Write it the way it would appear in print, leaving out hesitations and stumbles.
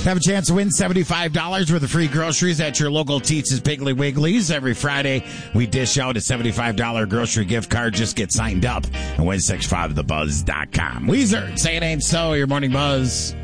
Have a chance to win $75 worth of free groceries at your local Teats' Piggly Wigglies. Every Friday, we dish out a $75 grocery gift card. Just get signed up and win 65thebuzz.com. Weezer, say it ain't so, your morning buzz.